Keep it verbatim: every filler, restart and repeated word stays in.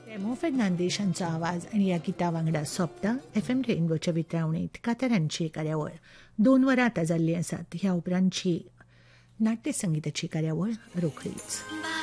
टेमो फेर्नांदीस हांचो आवाज आनी ह्या गिता वांगडा सोंपता एफ एम रेनबोच्या वितरावणीत कांतारांची कार्यावळ दोन वरां आतां जाल्लीं आसात. ह्या उपरांतची नाट्य संगीताची कार्यावळ रोखडीच.